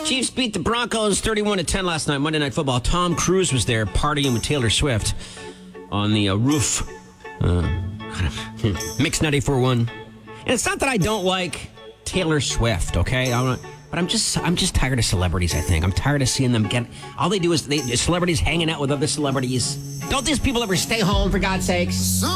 Chiefs beat the Broncos 31-10 last night, Monday Night Football. Tom Cruise was there partying with Taylor Swift on the roof. Mix 94.1. And it's not that I don't like Taylor Swift, okay? But I'm just tired of celebrities, I think. I'm tired of seeing them get... All they do is celebrities hanging out with other celebrities. Don't these people ever stay home, for God's sakes?